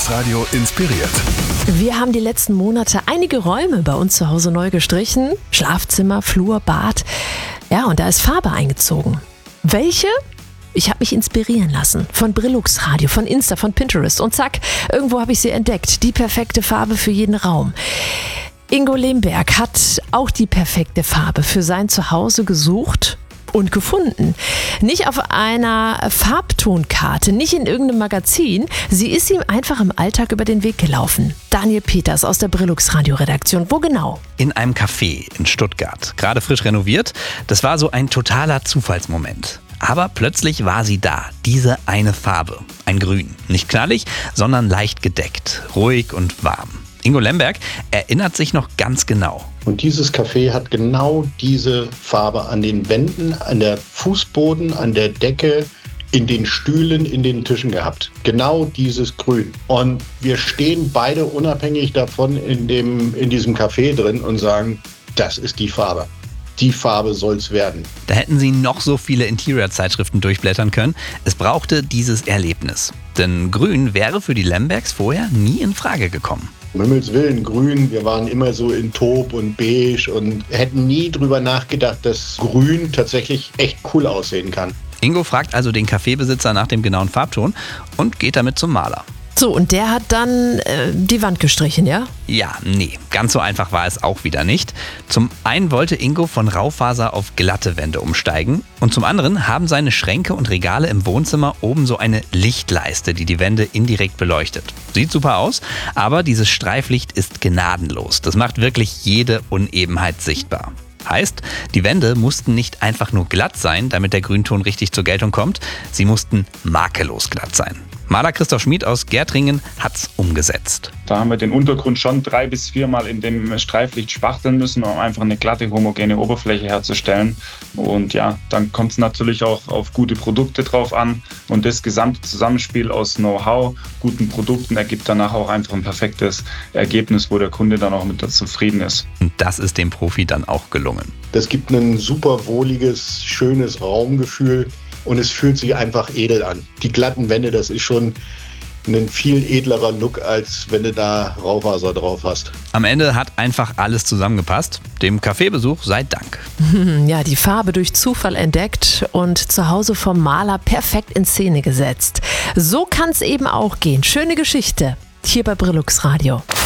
Brillux Radio inspiriert. Wir haben die letzten Monate einige Räume bei uns zu Hause neu gestrichen. Schlafzimmer, Flur, Bad. Ja, und da ist Farbe eingezogen. Welche? Ich habe mich inspirieren lassen. Von Brillux Radio, von Insta, von Pinterest. Und zack, irgendwo habe ich sie entdeckt. Die perfekte Farbe für jeden Raum. Ingo Lemberg hat auch die perfekte Farbe für sein Zuhause gesucht und gefunden. Nicht auf einer Farbtonkarte, nicht in irgendeinem Magazin. Sie ist ihm einfach im Alltag über den Weg gelaufen. Daniel Peters aus der Brillux Radio Redaktion. Wo genau? In einem Café in Stuttgart. Gerade frisch renoviert. Das war so ein totaler Zufallsmoment. Aber plötzlich war sie da, diese eine Farbe. Ein Grün. Nicht knallig, sondern leicht gedeckt. Ruhig und warm. Ingo Lemberg erinnert sich noch ganz genau. Und dieses Café hat genau diese Farbe an den Wänden, an der Fußboden, an der Decke, in den Stühlen, in den Tischen gehabt. Genau dieses Grün. Und wir stehen beide unabhängig davon in diesem Café drin und sagen, das ist die Farbe. Die Farbe soll's werden. Da hätten sie noch so viele Interior-Zeitschriften durchblättern können. Es brauchte dieses Erlebnis. Denn Grün wäre für die Lembergs vorher nie in Frage gekommen. Um Himmels Willen, Grün, wir waren immer so in Taub und Beige und hätten nie drüber nachgedacht, dass Grün tatsächlich echt cool aussehen kann. Ingo fragt also den Kaffeebesitzer nach dem genauen Farbton und geht damit zum Maler. So, und der hat dann die Wand gestrichen, ja? Ja, nee, ganz so einfach war es auch wieder nicht. Zum einen wollte Ingo von Raufaser auf glatte Wände umsteigen und zum anderen haben seine Schränke und Regale im Wohnzimmer oben so eine Lichtleiste, die die Wände indirekt beleuchtet. Sieht super aus, aber dieses Streiflicht ist gnadenlos. Das macht wirklich jede Unebenheit sichtbar. Heißt, die Wände mussten nicht einfach nur glatt sein, damit der Grünton richtig zur Geltung kommt. Sie mussten makellos glatt sein. Maler Christoph Schmid aus Gärtringen hat's umgesetzt. Da haben wir den Untergrund schon 3 bis 4 Mal in dem Streiflicht spachteln müssen, um einfach eine glatte, homogene Oberfläche herzustellen. Und ja, dann kommt es natürlich auch auf gute Produkte drauf an. Und das gesamte Zusammenspiel aus Know-how, guten Produkten ergibt danach auch einfach ein perfektes Ergebnis, wo der Kunde dann auch mit zufrieden ist. Und das ist dem Profi dann auch gelungen. Das gibt ein super wohliges, schönes Raumgefühl. Und es fühlt sich einfach edel an. Die glatten Wände, das ist schon ein viel edlerer Look, als wenn du da Raufaser drauf hast. Am Ende hat einfach alles zusammengepasst. Dem Kaffeebesuch sei Dank. Ja, die Farbe durch Zufall entdeckt und zu Hause vom Maler perfekt in Szene gesetzt. So kann es eben auch gehen. Schöne Geschichte hier bei Brillux Radio.